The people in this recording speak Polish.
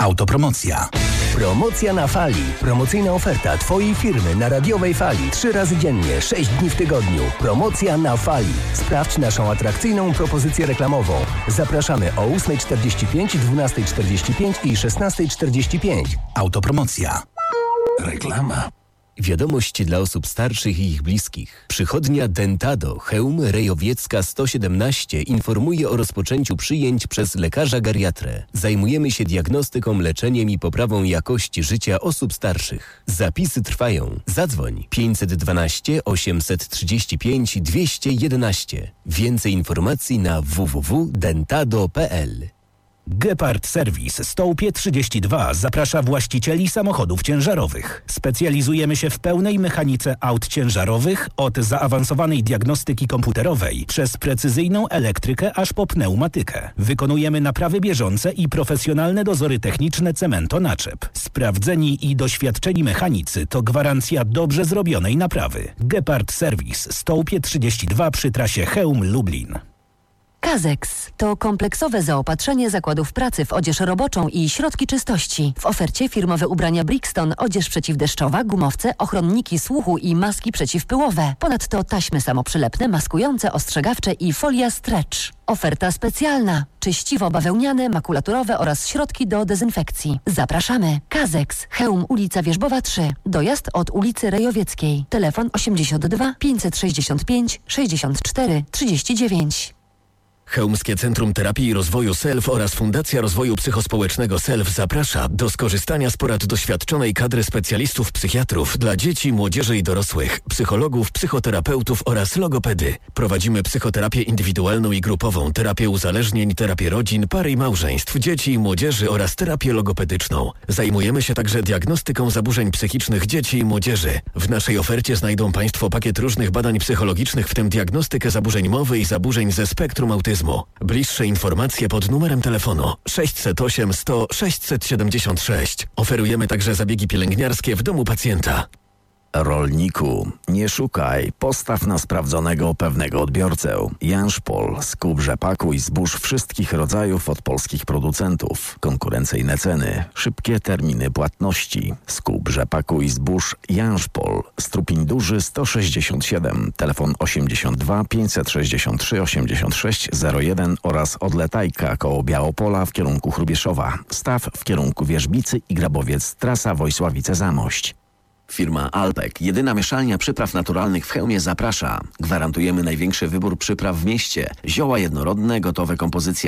Autopromocja. Promocja na fali. Promocyjna oferta Twojej firmy na radiowej fali. 3 razy dziennie, 6 dni w tygodniu. Promocja na fali. Sprawdź naszą atrakcyjną propozycję reklamową. Zapraszamy o 8:45, 12:45 i 16:45. Autopromocja. Reklama. Wiadomość dla osób starszych i ich bliskich. Przychodnia Dentado, Chełm, Rejowiecka 117 informuje o rozpoczęciu przyjęć przez lekarza geriatrę. Zajmujemy się diagnostyką, leczeniem i poprawą jakości życia osób starszych. Zapisy trwają. Zadzwoń 512 835 211. Więcej informacji na www.dentado.pl. Gepard Service Stołpie 32 zaprasza właścicieli samochodów ciężarowych. Specjalizujemy się w pełnej mechanice aut ciężarowych, od zaawansowanej diagnostyki komputerowej przez precyzyjną elektrykę aż po pneumatykę. Wykonujemy naprawy bieżące i profesjonalne dozory techniczne cemento-naczep. Sprawdzeni i doświadczeni mechanicy to gwarancja dobrze zrobionej naprawy. Gepard Service Stołpie 32 przy trasie Chełm-Lublin. Kazex to kompleksowe zaopatrzenie zakładów pracy w odzież roboczą i środki czystości. W ofercie firmowe ubrania Brixton, odzież przeciwdeszczowa, gumowce, ochronniki słuchu i maski przeciwpyłowe. Ponadto taśmy samoprzylepne, maskujące, ostrzegawcze i folia stretch. Oferta specjalna. Czyściwo bawełniane, makulaturowe oraz środki do dezynfekcji. Zapraszamy. Kazex, Chełm, ulica Wierzbowa 3. Dojazd od ulicy Rejowieckiej. Telefon 82 565 64 39. Chełmskie Centrum Terapii i Rozwoju SELF oraz Fundacja Rozwoju Psychospołecznego SELF zaprasza do skorzystania z porad doświadczonej kadry specjalistów psychiatrów dla dzieci, młodzieży i dorosłych, psychologów, psychoterapeutów oraz logopedy. Prowadzimy psychoterapię indywidualną i grupową, terapię uzależnień, terapię rodzin, pary i małżeństw, dzieci i młodzieży oraz terapię logopedyczną. Zajmujemy się także diagnostyką zaburzeń psychicznych dzieci i młodzieży. W naszej ofercie znajdą Państwo pakiet różnych badań psychologicznych, w tym diagnostykę zaburzeń mowy i zaburzeń ze spektrum autyzmu. Bliższe informacje pod numerem telefonu 608 100 676. Oferujemy także zabiegi pielęgniarskie w domu pacjenta. Rolniku, nie szukaj, postaw na sprawdzonego pewnego odbiorcę. Janszpol, skup rzepaku i zbóż wszystkich rodzajów od polskich producentów. Konkurencyjne ceny, szybkie terminy płatności. Skup rzepaku i zbóż Janszpol. Strupień Duży 167, telefon 82 563 86 01 oraz Odletajka koło Białopola w kierunku Hrubieszowa. Staw w kierunku Wierzbicy i Grabowiec, trasa Wojsławice-Zamość. Firma Alpek, jedyna mieszalnia przypraw naturalnych w Chełmie, zaprasza. Gwarantujemy największy wybór przypraw w mieście. Zioła jednorodne, gotowe kompozycje